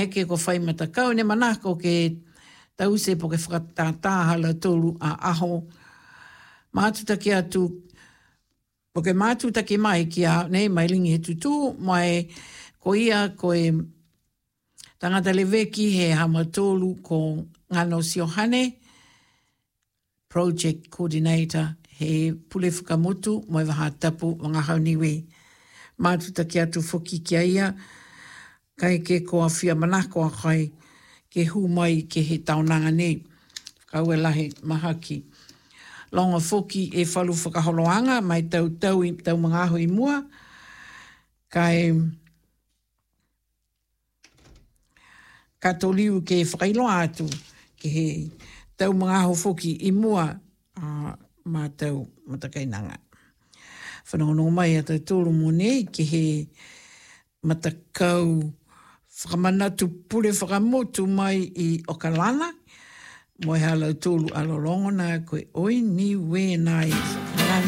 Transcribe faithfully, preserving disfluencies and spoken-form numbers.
eke ko whai matakau, ne manako ke tause po ke whakatātāha la tolu a aho. Mātutaki atu, po ke mātutaki mai ki a, nei, mai lingi he tutu, mai ko ia ko e tangata leweki he hamatolu ko ngano siohane, project coordinator, he pule whakamotu, mo e waha tapu, mga hauniwe. Mātutaki atu whoki kia ia, kai ke koa whia manako a kai, ke hu mai ke he taunanga nei, kau e lahe mahaki. Longa whoki e whalu whakaholoanga, mai tau tau, i, tau mga aho i mua, kai katoliu ke whakailoa atu, ke he tau mga aho whoki i mua, uh, mā tau matakainanga. Whanongo mai a tau tōru mone, ke he matakau whakamanatu pule whakamotu mai i Okalana, mo he halau tōlu alolongona, koe oi ni we nai.